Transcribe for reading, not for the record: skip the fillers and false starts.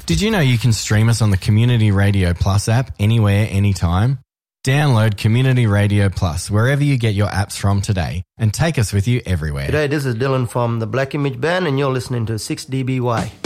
Did you know you can stream us on the Community Radio Plus app anywhere, anytime? Download Community Radio Plus wherever you get your apps from today and take us with you everywhere. G'day, this is Dylan from the Black Image Band and you're listening to 6DBY.